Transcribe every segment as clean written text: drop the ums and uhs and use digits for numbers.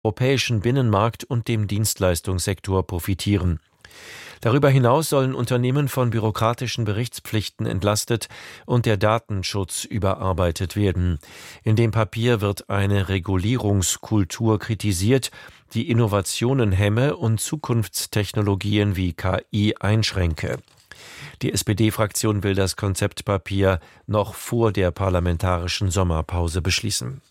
europäischen Binnenmarkt und dem Dienstleistungssektor profitieren. Darüber hinaus sollen Unternehmen von bürokratischen Berichtspflichten entlastet und der Datenschutz überarbeitet werden. In dem Papier wird eine Regulierungskultur kritisiert, die Innovationen hemme und Zukunftstechnologien wie KI einschränke. Die SPD-Fraktion will das Konzeptpapier noch vor der parlamentarischen Sommerpause beschließen.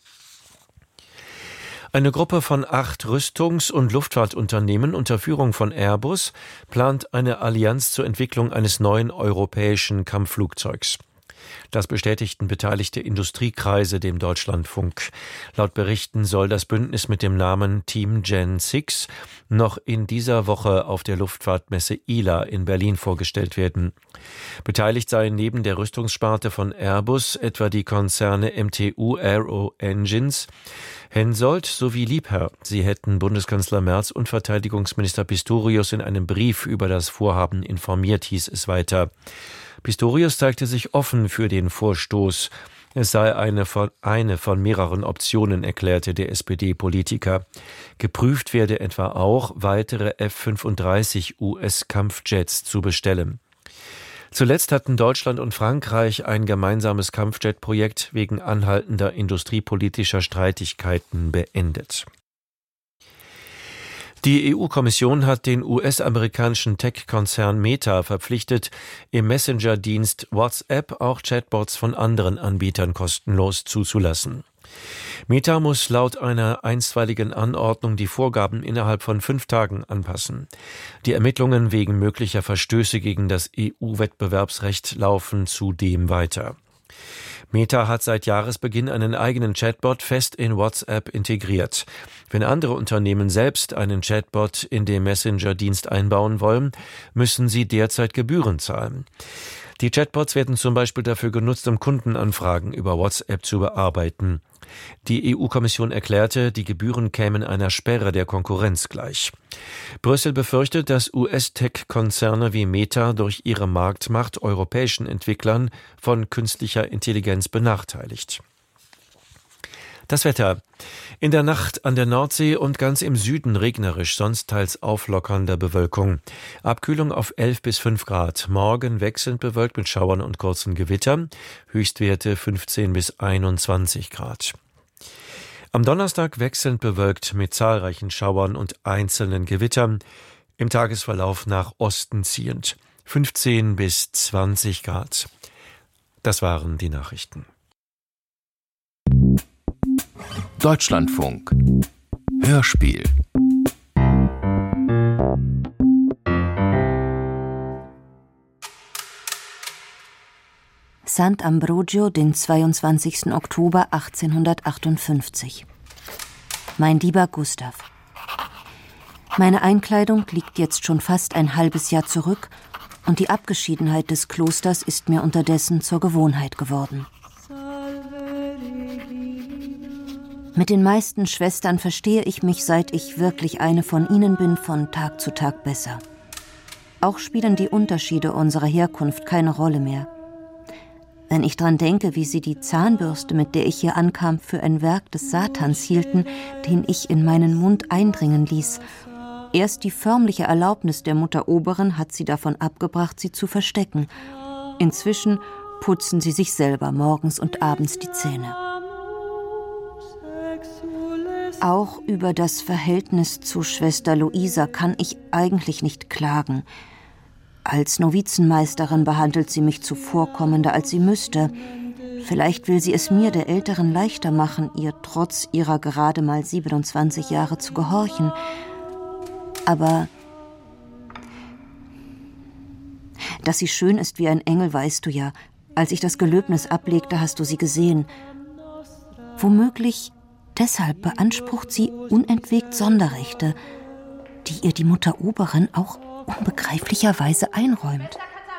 Eine Gruppe von 8 Rüstungs- und Luftfahrtunternehmen unter Führung von Airbus plant eine Allianz zur Entwicklung eines neuen europäischen Kampfflugzeugs. Das bestätigten beteiligte Industriekreise dem Deutschlandfunk. Laut Berichten soll das Bündnis mit dem Namen Team Gen 6 noch in dieser Woche auf der Luftfahrtmesse ILA in Berlin vorgestellt werden. Beteiligt seien neben der Rüstungssparte von Airbus etwa die Konzerne MTU Aero Engines, Hensoldt sowie Liebherr. Sie hätten Bundeskanzler Merz und Verteidigungsminister Pistorius in einem Brief über das Vorhaben informiert, hieß es weiter. Pistorius zeigte sich offen für den Vorstoß. Es sei eine von mehreren Optionen, erklärte der SPD-Politiker. Geprüft werde etwa auch, weitere F-35 US-Kampfjets zu bestellen. Zuletzt hatten Deutschland und Frankreich ein gemeinsames Kampfjet-Projekt wegen anhaltender industriepolitischer Streitigkeiten beendet. Die EU-Kommission hat den US-amerikanischen Tech-Konzern Meta verpflichtet, im Messenger-Dienst WhatsApp auch Chatbots von anderen Anbietern kostenlos zuzulassen. Meta muss laut einer einstweiligen Anordnung die Vorgaben innerhalb von 5 Tagen anpassen. Die Ermittlungen wegen möglicher Verstöße gegen das EU-Wettbewerbsrecht laufen zudem weiter. Meta hat seit Jahresbeginn einen eigenen Chatbot fest in WhatsApp integriert. Wenn andere Unternehmen selbst einen Chatbot in den Messenger-Dienst einbauen wollen, müssen sie derzeit Gebühren zahlen. Die Chatbots werden zum Beispiel dafür genutzt, um Kundenanfragen über WhatsApp zu bearbeiten. Die EU-Kommission erklärte, die Gebühren kämen einer Sperre der Konkurrenz gleich. Brüssel befürchtet, dass US-Tech-Konzerne wie Meta durch ihre Marktmacht europäischen Entwicklern von künstlicher Intelligenz benachteiligt. Das Wetter. In der Nacht an der Nordsee und ganz im Süden regnerisch, sonst teils auflockernder Bewölkung. Abkühlung auf 11 bis 5 Grad. Morgen wechselnd bewölkt mit Schauern und kurzen Gewittern. Höchstwerte 15 bis 21 Grad. Am Donnerstag wechselnd bewölkt mit zahlreichen Schauern und einzelnen Gewittern. Im Tagesverlauf nach Osten ziehend. 15 bis 20 Grad. Das waren die Nachrichten. Deutschlandfunk Hörspiel. Sant'Ambrogio, den 22. Oktober 1858. Mein lieber Gustav, meine Einkleidung liegt jetzt schon fast ein halbes Jahr zurück und die Abgeschiedenheit des Klosters ist mir unterdessen zur Gewohnheit geworden. Mit den meisten Schwestern verstehe ich mich, seit ich wirklich eine von ihnen bin, von Tag zu Tag besser. Auch spielen die Unterschiede unserer Herkunft keine Rolle mehr. Wenn ich dran denke, wie sie die Zahnbürste, mit der ich hier ankam, für ein Werk des Satans hielten, den ich in meinen Mund eindringen ließ. Erst die förmliche Erlaubnis der Mutter Oberin hat sie davon abgebracht, sie zu verstecken. Inzwischen putzen sie sich selber morgens und abends die Zähne. Auch über das Verhältnis zu Schwester Luisa kann ich eigentlich nicht klagen. Als Novizenmeisterin behandelt sie mich zuvorkommender, als sie müsste. Vielleicht will sie es mir, der Älteren, leichter machen, ihr trotz ihrer gerade mal 27 Jahre zu gehorchen. Aber dass sie schön ist wie ein Engel, weißt du ja. Als ich das Gelöbnis ablegte, hast du sie gesehen. Womöglich deshalb beansprucht sie unentwegt Sonderrechte, die ihr die Mutter Oberin auch unbegreiflicherweise einräumt.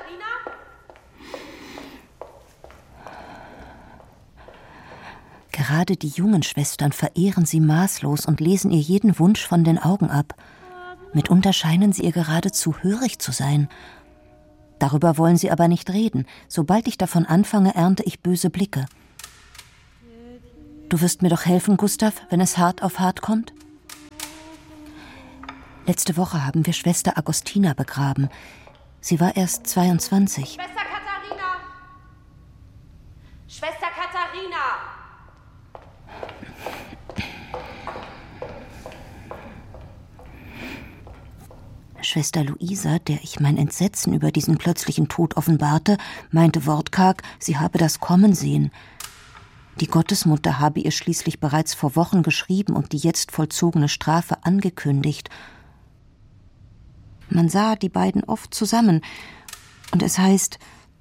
Gerade die jungen Schwestern verehren sie maßlos und lesen ihr jeden Wunsch von den Augen ab. Mitunter scheinen sie ihr geradezu hörig zu sein. Darüber wollen sie aber nicht reden. Sobald ich davon anfange, ernte ich böse Blicke. Du wirst mir doch helfen, Gustav, wenn es hart auf hart kommt? Letzte Woche haben wir Schwester Agostina begraben. Sie war erst 22. Schwester Katharina! Schwester Katharina! Schwester Luisa, der ich mein Entsetzen über diesen plötzlichen Tod offenbarte, meinte wortkarg, sie habe das kommen sehen. Die Gottesmutter habe ihr schließlich bereits vor Wochen geschrieben und die jetzt vollzogene Strafe angekündigt. Man sah die beiden oft zusammen, und es heißt,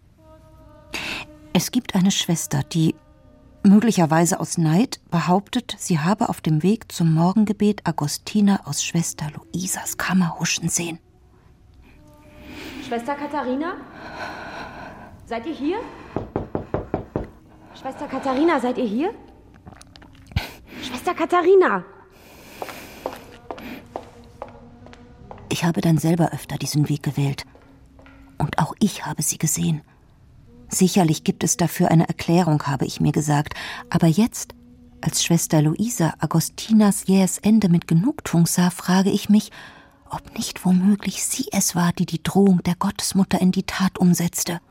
es gibt eine Schwester, die möglicherweise aus Neid behauptet, sie habe auf dem Weg zum Morgengebet Agostina aus Schwester Luisas Kammer huschen sehen. Schwester Katharina? Seid ihr hier? Schwester Katharina, seid ihr hier? Schwester Katharina! Ich habe dann selber öfter diesen Weg gewählt. Und auch ich habe sie gesehen. Sicherlich gibt es dafür eine Erklärung, habe ich mir gesagt. Aber jetzt, als Schwester Luisa Agostinas jähes Ende mit Genugtuung sah, frage ich mich, ob nicht womöglich sie es war, die die Drohung der Gottesmutter in die Tat umsetzte.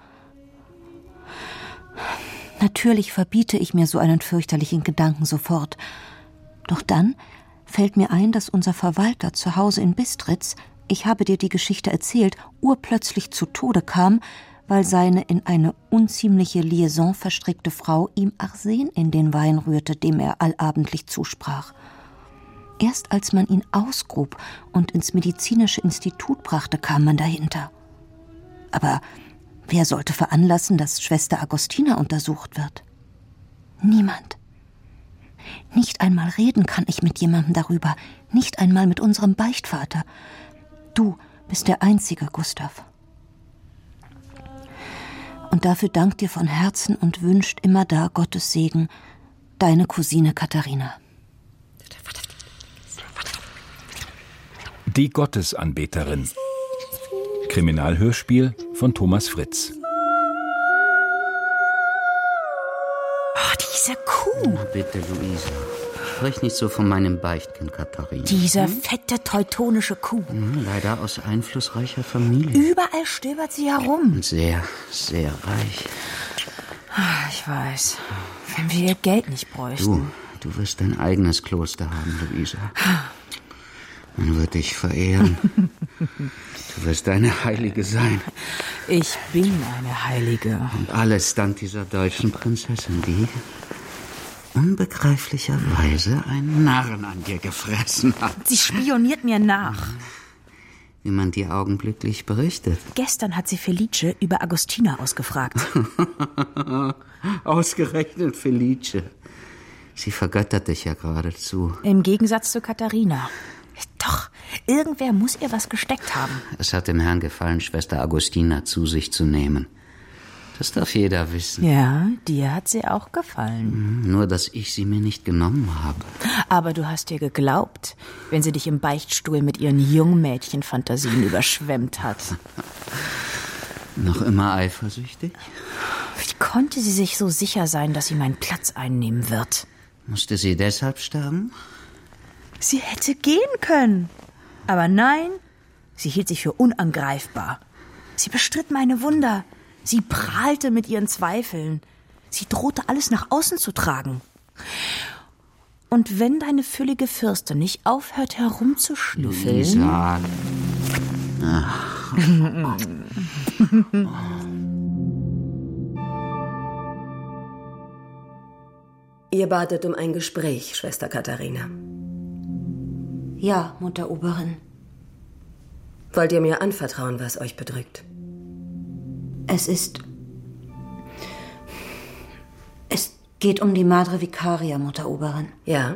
Natürlich verbiete ich mir so einen fürchterlichen Gedanken sofort. Doch dann fällt mir ein, dass unser Verwalter zu Hause in Bistritz, ich habe dir die Geschichte erzählt, urplötzlich zu Tode kam, weil seine in eine unziemliche Liaison verstrickte Frau ihm Arsen in den Wein rührte, dem er allabendlich zusprach. Erst als man ihn ausgrub und ins medizinische Institut brachte, kam man dahinter. Aber wer sollte veranlassen, dass Schwester Agostina untersucht wird? Niemand. Nicht einmal reden kann ich mit jemandem darüber, nicht einmal mit unserem Beichtvater. Du bist der Einzige, Gustav. Und dafür dankt dir von Herzen und wünscht immerdar Gottes Segen, deine Cousine Katharina. Die Gottesanbeterin. Kriminalhörspiel von Thomas Fritz. Oh, diese Kuh. Na bitte, Luisa. Sprich nicht so von meinem Beichtkind, Katharina. Diese fette teutonische Kuh. Leider aus einflussreicher Familie. Überall stöbert sie herum. Und sehr, sehr reich. Ich weiß. Wenn wir ihr Geld nicht bräuchten. Du wirst dein eigenes Kloster haben, Luisa. Man wird dich verehren. Du wirst eine Heilige sein. Ich bin eine Heilige. Und alles dank dieser deutschen Prinzessin, die unbegreiflicherweise einen Narren an dir gefressen hat. Sie spioniert mir nach. Wie man dir augenblicklich berichtet. Gestern hat sie Felice über Agostina ausgefragt. Ausgerechnet Felice. Sie vergöttert dich ja geradezu. Im Gegensatz zu Katharina. Doch, irgendwer muss ihr was gesteckt haben. Es hat dem Herrn gefallen, Schwester Agostina zu sich zu nehmen. Das darf jeder wissen. Ja, dir hat sie auch gefallen. Nur, dass ich sie mir nicht genommen habe. Aber du hast ihr geglaubt, wenn sie dich im Beichtstuhl mit ihren Jungmädchenfantasien überschwemmt hat. Noch immer eifersüchtig? Wie konnte sie sich so sicher sein, dass sie meinen Platz einnehmen wird? Musste sie deshalb sterben? Sie hätte gehen können. Aber nein, sie hielt sich für unangreifbar. Sie bestritt meine Wunder. Sie prahlte mit ihren Zweifeln. Sie drohte, alles nach außen zu tragen. Und wenn deine füllige Fürstin nicht aufhört, herumzuschnüffeln... Lisa. Ihr batet um ein Gespräch, Schwester Katharina. Ja, Mutter Oberin. Wollt ihr mir anvertrauen, was euch bedrückt? Es geht um die Madre Vicaria, Mutter Oberin. Ja?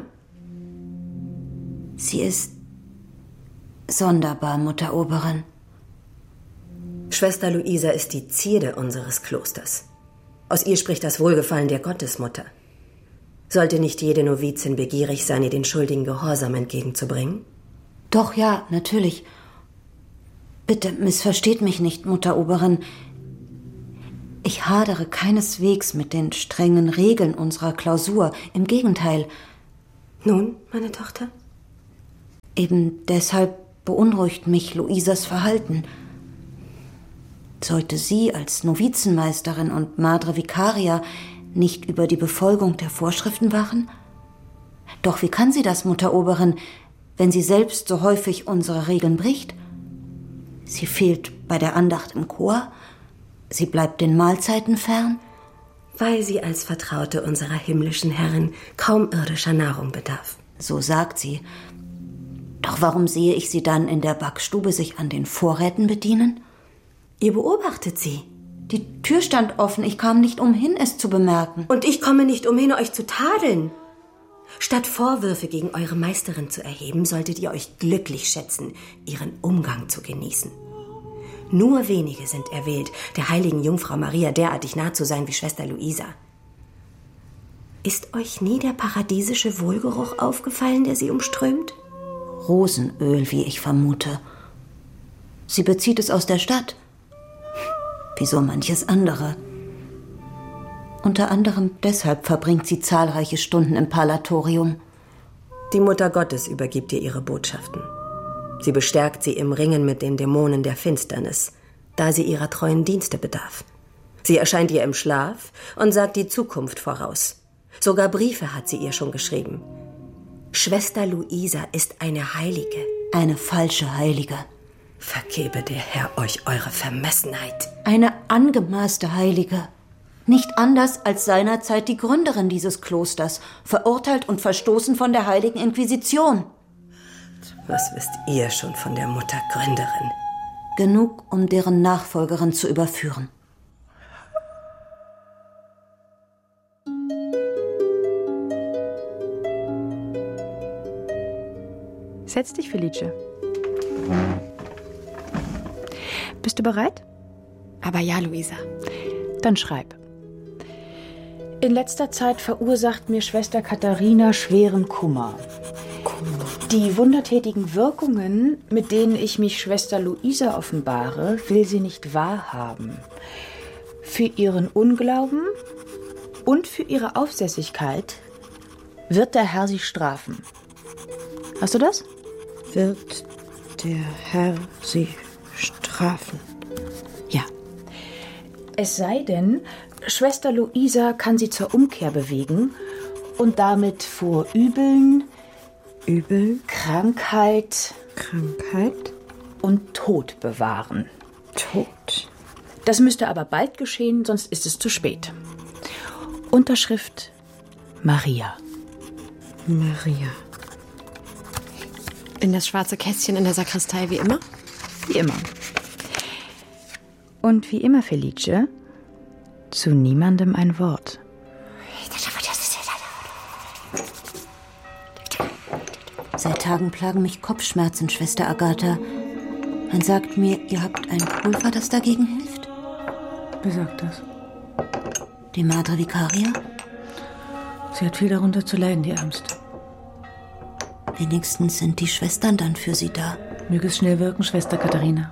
Sie ist sonderbar, Mutter Oberin. Schwester Luisa ist die Zierde unseres Klosters. Aus ihr spricht das Wohlgefallen der Gottesmutter. Sollte nicht jede Novizin begierig sein, ihr den schuldigen Gehorsam entgegenzubringen? Doch, ja, natürlich. Bitte, missversteht mich nicht, Mutter Oberin. Ich hadere keineswegs mit den strengen Regeln unserer Klausur. Im Gegenteil. Nun, meine Tochter? Eben deshalb beunruhigt mich Luisas Verhalten. Sollte sie als Novizenmeisterin und Madre Vicaria nicht über die Befolgung der Vorschriften wachen? Doch wie kann sie das, Mutter Oberin, wenn sie selbst so häufig unsere Regeln bricht? Sie fehlt bei der Andacht im Chor, sie bleibt den Mahlzeiten fern. Weil sie als Vertraute unserer himmlischen Herrin kaum irdischer Nahrung bedarf. So sagt sie. Doch warum sehe ich sie dann in der Backstube sich an den Vorräten bedienen? Ihr beobachtet sie. Die Tür stand offen, ich kam nicht umhin, es zu bemerken. Und ich komme nicht umhin, euch zu tadeln. Statt Vorwürfe gegen eure Meisterin zu erheben, solltet ihr euch glücklich schätzen, ihren Umgang zu genießen. Nur wenige sind erwählt, der heiligen Jungfrau Maria derartig nah zu sein wie Schwester Luisa. Ist euch nie der paradiesische Wohlgeruch aufgefallen, der sie umströmt? Rosenöl, wie ich vermute. Sie bezieht es aus der Stadt. Wie so manches andere. Unter anderem deshalb verbringt sie zahlreiche Stunden im Parlatorium. Die Mutter Gottes übergibt ihr ihre Botschaften. Sie bestärkt sie im Ringen mit den Dämonen der Finsternis, da sie ihrer treuen Dienste bedarf. Sie erscheint ihr im Schlaf und sagt die Zukunft voraus. Sogar Briefe hat sie ihr schon geschrieben. Schwester Luisa ist eine Heilige. Eine falsche Heilige. Vergebe der Herr euch eure Vermessenheit. Eine angemaßte Heilige. Nicht anders als seinerzeit die Gründerin dieses Klosters, verurteilt und verstoßen von der Heiligen Inquisition. Was wisst ihr schon von der Muttergründerin? Genug, um deren Nachfolgerin zu überführen. Setz dich, Felice. Bist du bereit? Aber ja, Luisa. Dann schreib. In letzter Zeit verursacht mir Schwester Katharina schweren Kummer. Die wundertätigen Wirkungen, mit denen ich mich Schwester Luisa offenbare, will sie nicht wahrhaben. Für ihren Unglauben und für ihre Aufsässigkeit wird der Herr sie strafen. Hast du das? Wird der Herr sie strafen? Ja. Es sei denn, Schwester Luisa kann sie zur Umkehr bewegen und damit vor Übeln, Krankheit und Tod bewahren. Tod. Das müsste aber bald geschehen, sonst ist es zu spät. Unterschrift Maria. Maria. In das schwarze Kästchen in der Sakristei wie immer? Wie immer. Und wie immer, Felice, zu niemandem ein Wort. Seit Tagen plagen mich Kopfschmerzen, Schwester Agatha. Man sagt mir, ihr habt ein Pulver, das dagegen hilft. Wer sagt das? Die Madre Vicaria? Sie hat viel darunter zu leiden, die Ärmste. Wenigstens sind die Schwestern dann für sie da. Möge es schnell wirken, Schwester Katharina.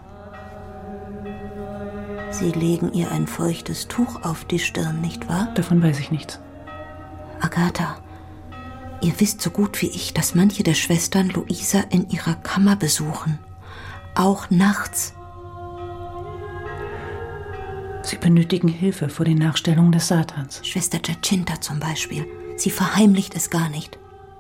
Sie legen ihr ein feuchtes Tuch auf die Stirn, nicht wahr? Davon weiß ich nichts. Agatha, ihr wisst so gut wie ich, dass manche der Schwestern Luisa in ihrer Kammer besuchen. Auch nachts. Sie benötigen Hilfe vor den Nachstellungen des Satans. Schwester Giacinta zum Beispiel. Sie verheimlicht es gar nicht.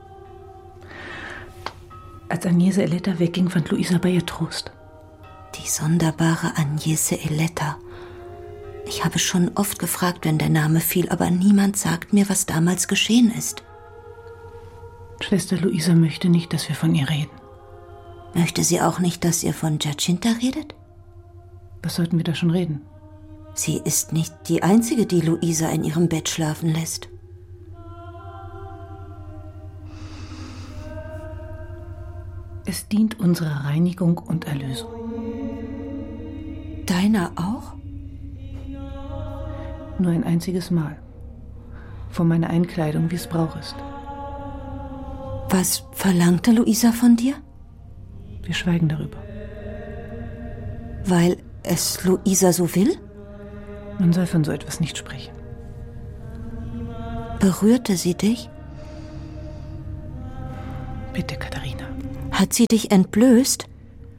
Als Agnese Eletta wegging, fand Luisa bei ihr Trost. Die sonderbare Agnese Eletta. Ich habe schon oft gefragt, wenn der Name fiel, aber niemand sagt mir, was damals geschehen ist. Schwester Luisa möchte nicht, dass wir von ihr reden. Möchte sie auch nicht, dass ihr von Giacinta redet? Was sollten wir da schon reden? Sie ist nicht die Einzige, die Luisa in ihrem Bett schlafen lässt. Es dient unserer Reinigung und Erlösung. Deiner auch? Nur ein einziges Mal. Vor meiner Einkleidung, wie es Brauch ist. Was verlangte Luisa von dir? Wir schweigen darüber. Weil es Luisa so will? Man soll von so etwas nicht sprechen. Berührte sie dich? Bitte, Katharina. Hat sie dich entblößt?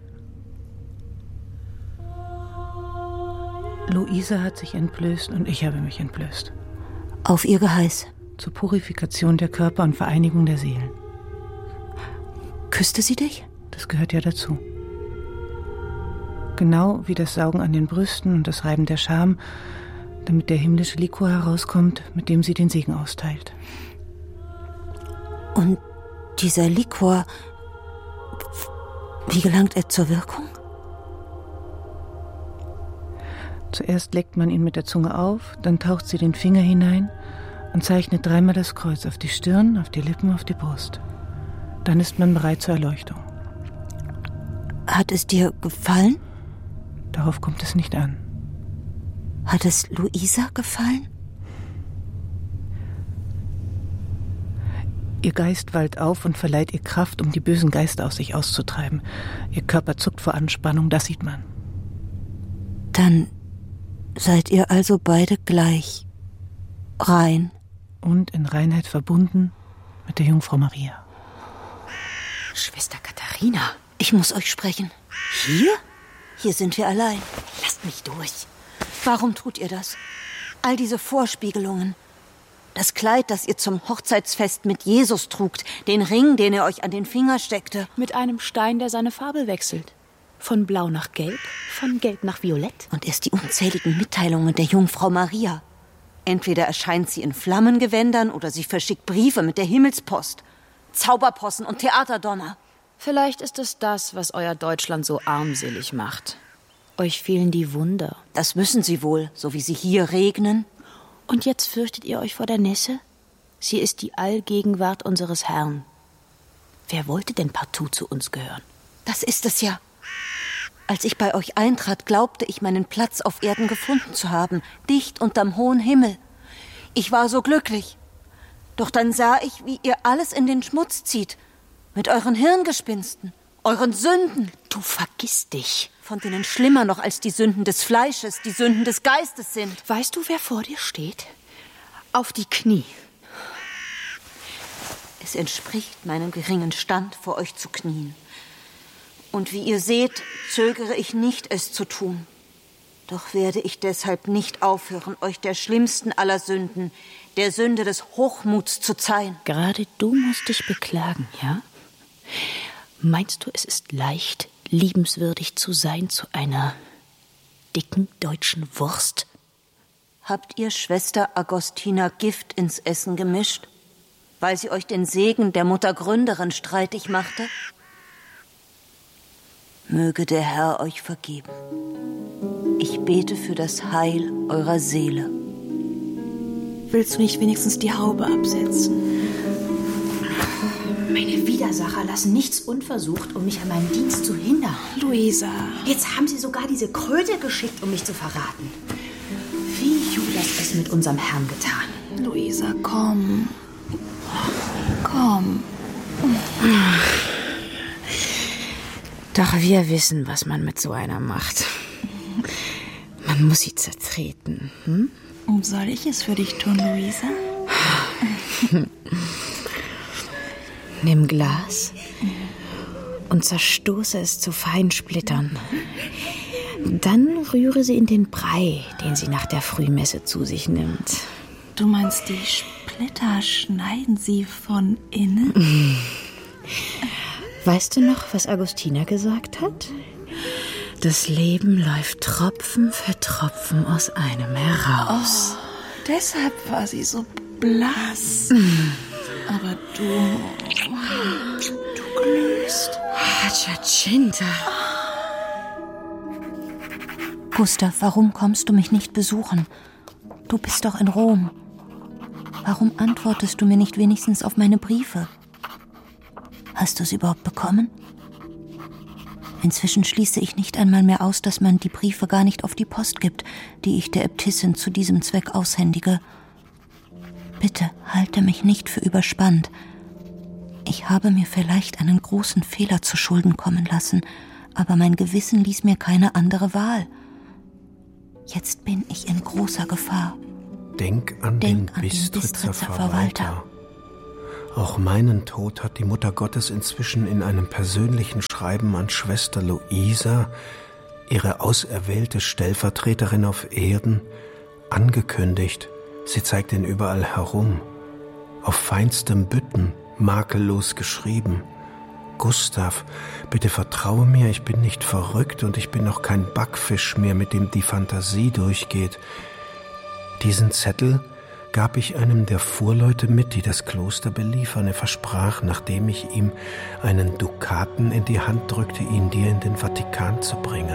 Luisa hat sich entblößt und ich habe mich entblößt. Auf ihr Geheiß. Zur Purifikation der Körper und Vereinigung der Seelen. Küsste sie dich? Das gehört ja dazu. Genau wie das Saugen an den Brüsten und das Reiben der Scham, damit der himmlische Liquor herauskommt, mit dem sie den Segen austeilt. Und dieser Liquor, wie gelangt er zur Wirkung? Zuerst leckt man ihn mit der Zunge auf, dann taucht sie den Finger hinein und zeichnet 3-mal das Kreuz auf die Stirn, auf die Lippen, auf die Brust. Dann ist man bereit zur Erleuchtung. Hat es dir gefallen? Darauf kommt es nicht an. Hat es Luisa gefallen? Ihr Geist wallt auf und verleiht ihr Kraft, um die bösen Geister aus sich auszutreiben. Ihr Körper zuckt vor Anspannung, das sieht man. Dann seid ihr also beide gleich rein. Und in Reinheit verbunden mit der Jungfrau Maria. Schwester Katharina. Ich muss euch sprechen. Hier? Hier sind wir allein. Lasst mich durch. Warum tut ihr das? All diese Vorspiegelungen. Das Kleid, das ihr zum Hochzeitsfest mit Jesus trugt. Den Ring, den er euch an den Finger steckte. Mit einem Stein, der seine Farbe wechselt. Von Blau nach Gelb, von Gelb nach Violett. Und erst die unzähligen Mitteilungen der Jungfrau Maria. Entweder erscheint sie in Flammengewändern oder sie verschickt Briefe mit der Himmelspost. Zauberpossen und Theaterdonner. Vielleicht ist es das, was euer Deutschland so armselig macht. Euch fehlen die Wunder. Das müssen sie wohl, so wie sie hier regnen. Und jetzt fürchtet ihr euch vor der Nässe? Sie ist die Allgegenwart unseres Herrn. Wer wollte denn partout zu uns gehören? Das ist es ja. Als ich bei euch eintrat, glaubte ich, meinen Platz auf Erden gefunden zu haben, dicht unterm hohen Himmel. Ich war so glücklich. Doch dann sah ich, wie ihr alles in den Schmutz zieht, mit euren Hirngespinsten, euren Sünden. Du vergisst dich. Von denen schlimmer noch als die Sünden des Fleisches, die Sünden des Geistes sind. Weißt du, wer vor dir steht? Auf die Knie. Es entspricht meinem geringen Stand, vor euch zu knien. Und wie ihr seht, zögere ich nicht, es zu tun. Doch werde ich deshalb nicht aufhören, euch der schlimmsten aller Sünden, der Sünde des Hochmuts zu zeihen. Gerade du musst dich beklagen, ja? Meinst du, es ist leicht, liebenswürdig zu sein zu einer dicken deutschen Wurst? Habt ihr Schwester Agostina Gift ins Essen gemischt, weil sie euch den Segen der Muttergründerin streitig machte? Möge der Herr euch vergeben. Ich bete für das Heil eurer Seele. Willst du nicht wenigstens die Haube absetzen? Meine Widersacher lassen nichts unversucht, um mich an meinem Dienst zu hindern. Luisa. Jetzt haben sie sogar diese Kröte geschickt, um mich zu verraten. Wie Judas es mit unserem Herrn getan. Luisa, komm. Komm. Doch wir wissen, was man mit so einer macht. Man muss sie zertreten. Soll ich es für dich tun, Luisa? Nimm Glas und zerstoße es zu feinen Splittern. Dann rühre sie in den Brei, den sie nach der Frühmesse zu sich nimmt. Du meinst, die Splitter schneiden sie von innen? Weißt du noch, was Agostina gesagt hat? Das Leben läuft Tropfen für Tropfen aus einem heraus. Oh, deshalb war sie so blass. Aber du glühst. Jacinta. Gustav, warum kommst du mich nicht besuchen? Du bist doch in Rom. Warum antwortest du mir nicht wenigstens auf meine Briefe? Hast du sie überhaupt bekommen? Inzwischen schließe ich nicht einmal mehr aus, dass man die Briefe gar nicht auf die Post gibt, die ich der Äbtissin zu diesem Zweck aushändige. Bitte halte mich nicht für überspannt. Ich habe mir vielleicht einen großen Fehler zu Schulden kommen lassen, aber mein Gewissen ließ mir keine andere Wahl. Jetzt bin ich in großer Gefahr. Denk an den Bistritzer Verwalter. Auch meinen Tod hat die Mutter Gottes inzwischen in einem persönlichen Schreiben an Schwester Luisa Ihre auserwählte Stellvertreterin auf Erden, angekündigt. Sie zeigt ihn überall herum. Auf feinstem Bütten, makellos geschrieben. Gustav, bitte vertraue mir, ich bin nicht verrückt und ich bin auch kein Backfisch mehr, mit dem die Fantasie durchgeht. Diesen Zettel gab ich einem der Fuhrleute mit, die das Kloster beliefern. Er versprach, nachdem ich ihm einen Dukaten in die Hand drückte, ihn dir in den Vatikan zu bringen.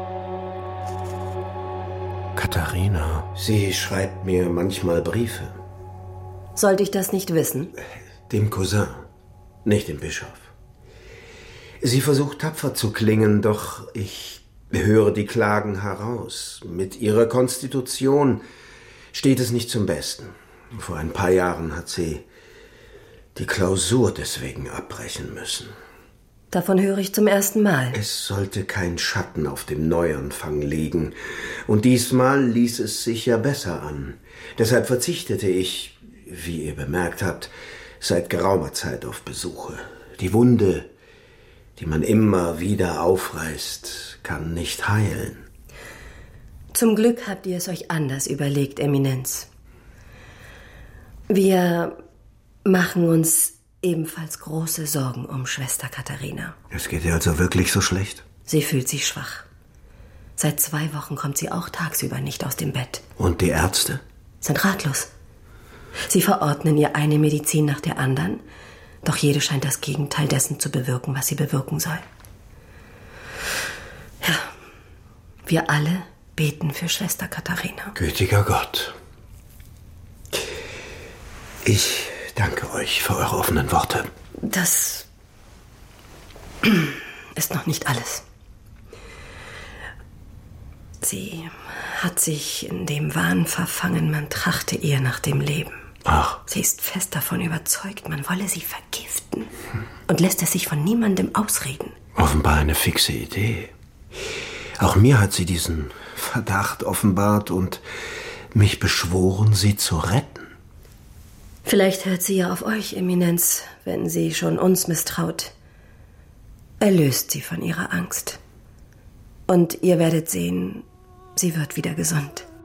Katharina. Sie schreibt mir manchmal Briefe. Sollte ich das nicht wissen? Dem Cousin, nicht dem Bischof. Sie versucht tapfer zu klingen, doch ich höre die Klagen heraus. Mit ihrer Konstitution steht es nicht zum Besten. Vor ein paar Jahren hat sie die Klausur deswegen abbrechen müssen. Davon höre ich zum ersten Mal. Es sollte kein Schatten auf dem Neuanfang liegen. Und diesmal ließ es sich ja besser an. Deshalb verzichtete ich, wie ihr bemerkt habt, seit geraumer Zeit auf Besuche. Die Wunde, die man immer wieder aufreißt, kann nicht heilen. Zum Glück habt ihr es euch anders überlegt, Eminenz. Wir machen uns ebenfalls große Sorgen um Schwester Katharina. Es geht ihr also wirklich so schlecht? Sie fühlt sich schwach. Seit 2 Wochen kommt sie auch tagsüber nicht aus dem Bett. Und die Ärzte? Sind ratlos. Sie verordnen ihr eine Medizin nach der anderen, doch jede scheint das Gegenteil dessen zu bewirken, was sie bewirken soll. Ja, wir alle beten für Schwester Katharina. Gütiger Gott. Ich danke euch für eure offenen Worte. Das ist noch nicht alles. Sie hat sich in dem Wahn verfangen, man trachte ihr nach dem Leben. Ach. Sie ist fest davon überzeugt, man wolle sie vergiften und lässt es sich von niemandem ausreden. Offenbar eine fixe Idee. Auch mir hat sie diesen Verdacht offenbart und mich beschworen, sie zu retten. Vielleicht hört sie ja auf euch, Eminenz, wenn sie schon uns misstraut. Erlöst sie von ihrer Angst. Und ihr werdet sehen, sie wird wieder gesund.